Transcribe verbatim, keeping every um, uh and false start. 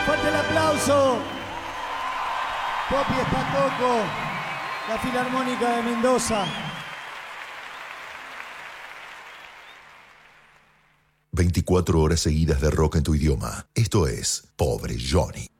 Fuerte el aplauso. Popi Espatoco, la Filarmónica de Mendoza. veinticuatro horas seguidas de rock en tu idioma. Esto es Pobre Johnny.